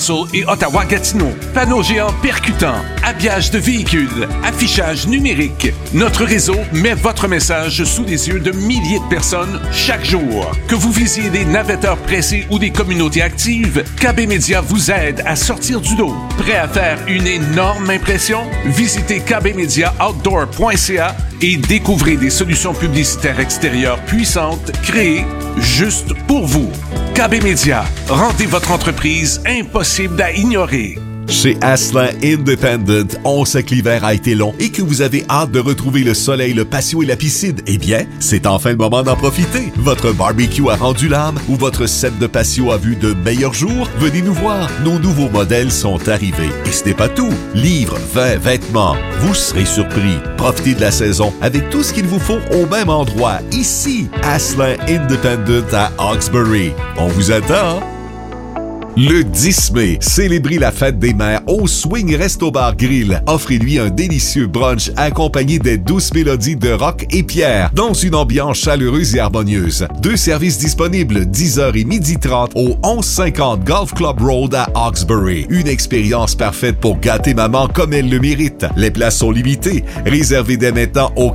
Russell et Ottawa-Gatineau. Panneaux géants percutants, habillage de véhicules, affichage numérique. Notre réseau met votre message sous les yeux de milliers de personnes chaque jour. Que vous visiez des navetteurs pressés ou des communautés actives, KB Media vous aide à sortir du lot. Prêt à faire une énorme impression? Visitez kbmediaoutdoor.ca et découvrez des solutions publicitaires extérieures puissantes créées juste pour vous. KB Media, rendez votre entreprise impossible à ignorer. Chez Asselin Independent, on sait que l'hiver a été long et que vous avez hâte de retrouver le soleil, le patio et la piscine. Eh bien, c'est enfin le moment d'en profiter. Votre barbecue a rendu l'âme ou votre set de patio a vu de meilleurs jours? Venez nous voir. Nos nouveaux modèles sont arrivés. Et ce n'est pas tout. Livres, vins, vêtements. Vous serez surpris. Profitez de la saison avec tout ce qu'il vous faut au même endroit. Ici, Asselin Independent à Hawkesbury. On vous attend. Le 10 mai, célébrez la fête des mères au Swing Resto Bar Grill. Offrez-lui un délicieux brunch accompagné des douces mélodies de rock et pierre dans une ambiance chaleureuse et harmonieuse. 2 services disponibles, 10h et 12h30 au 1150 Golf Club Road à Hawkesbury. Une expérience parfaite pour gâter maman comme elle le mérite. Les places sont limitées. Réservez dès maintenant au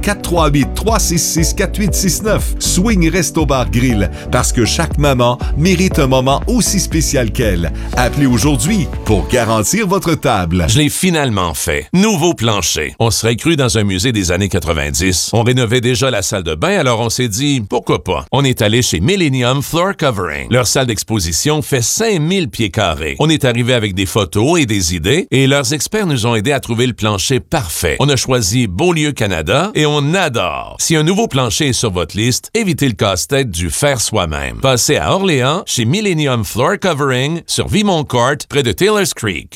438-366-4869. Swing Resto Bar Grill, parce que chaque maman mérite un moment aussi spécial qu'elle. Appelez aujourd'hui pour garantir votre table. Je l'ai finalement fait. Nouveau plancher. On serait cru dans un musée des années 90. On rénovait déjà la salle de bain, alors on s'est dit, pourquoi pas? On est allé chez Millennium Floor Covering. Leur salle d'exposition fait 5000 pieds carrés. On est arrivé avec des photos et des idées, et leurs experts nous ont aidés à trouver le plancher parfait. On a choisi Beaulieu Canada, et on adore. Si un nouveau plancher est sur votre liste, évitez le casse-tête du faire soi-même. Passez à Orléans, chez Millennium Floor Covering, sur Vimont Court, près de Taylor's Creek.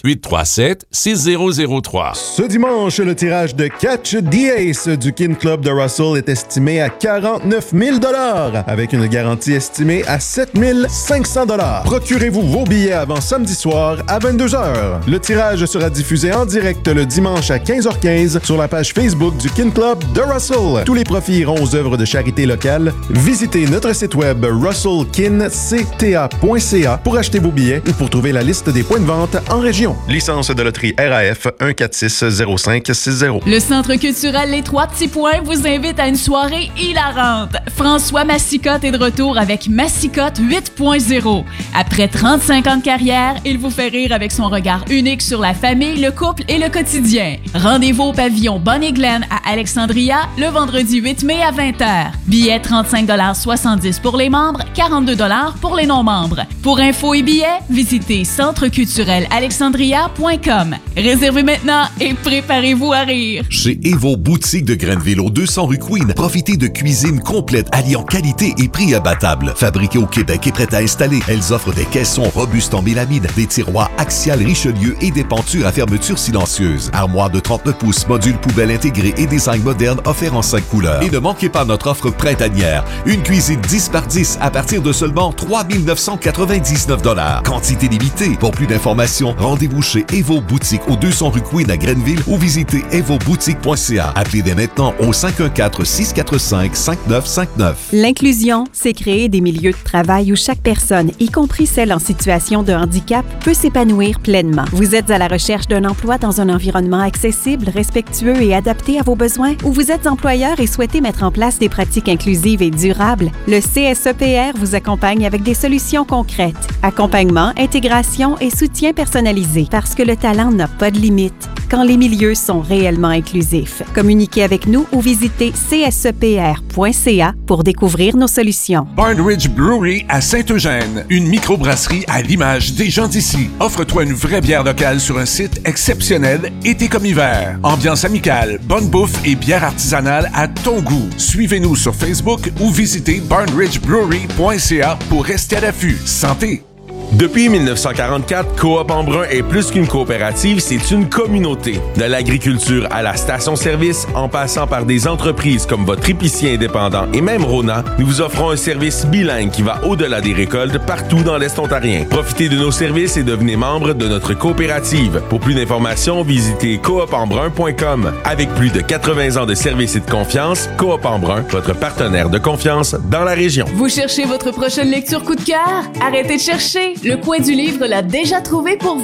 837-6003. Ce dimanche, le tirage de Catch the Ace du Kin Club de Russell est estimé à 49 000 $, avec une garantie estimée à 7 500 $. Procurez-vous vos billets avant samedi soir à 22h. Le tirage sera diffusé en direct le dimanche à 15h15 sur la page Facebook du Kin Club de Russell. Tous les profits iront aux œuvres de charité locales. Visitez notre site web russellkincta.ca pour acheter vos billets ou pour trouver la liste des points de vente en région. Licence de loterie RAF 1460560. Le Centre culturel Les Trois Petits Points vous invite à une soirée hilarante. François Massicotte est de retour avec Massicotte 8.0. Après 35 ans de carrière, il vous fait rire avec son regard unique sur la famille, le couple et le quotidien. Rendez-vous au pavillon Bonnie Glen à Alexandria le vendredi 8 mai à 20h. Billets 35,70 $ pour les membres, 42 $ pour les non-membres. Pour info et billets, visitez centreculturelalexandria.com. Réservez maintenant et préparez-vous à rire. Chez Evo Boutique de Grenville, au 200 rue Queen, profitez de cuisine complète alliant qualité et prix abattable. Fabriquées au Québec et prêtes à installer, elles offrent des caissons robustes en mélamine, des tiroirs axial Richelieu et des pentures à fermeture silencieuse. Armoire de 39 pouces, module poubelle intégré et design moderne offert en 5 couleurs. Et ne manquez pas notre offre printanière. Une cuisine 10 par 10 à partir de seulement 3 999 $. Quantité limitée. Pour plus d'informations, rendez-vous chez Evo Boutique au 200 rue Queen à Grenville ou visitez evoboutique.ca. Appelez dès maintenant au 514-645-5959. L'inclusion, c'est créer des milieux de travail où chaque personne, y compris celle en situation de handicap, peut s'épanouir pleinement. Vous êtes à la recherche d'un emploi dans un environnement accessible, respectueux et adapté à vos besoins? Ou vous êtes employeur et souhaitez mettre en place des pratiques inclusives et durables? Le CSEPR vous accompagne avec des solutions concrètes. Accompagnement, intégration et soutien personnalisé. Parce que le talent n'a pas de limite quand les milieux sont réellement inclusifs. Communiquez avec nous ou visitez csepr.ca pour découvrir nos solutions. Barn Ridge Brewery à Saint-Eugène, une microbrasserie à l'image des gens d'ici. Offre-toi une vraie bière locale sur un site exceptionnel, été comme hiver. Ambiance amicale, bonne bouffe et bière artisanale à ton goût. Suivez-nous sur Facebook ou visitez barnridgebrewery.ca pour rester à l'affût. Santé! Depuis 1944, Coop Embrun est plus qu'une coopérative, c'est une communauté. De l'agriculture à la station-service, en passant par des entreprises comme votre épicier indépendant et même Rona, nous vous offrons un service bilingue qui va au-delà des récoltes partout dans l'Est ontarien. Profitez de nos services et devenez membre de notre coopérative. Pour plus d'informations, visitez coopembrun.com. Avec plus de 80 ans de service et de confiance, Coop Embrun, votre partenaire de confiance dans la région. Vous cherchez votre prochaine lecture coup de cœur? Arrêtez de chercher! Le coin du livre l'a déjà trouvé pour vous.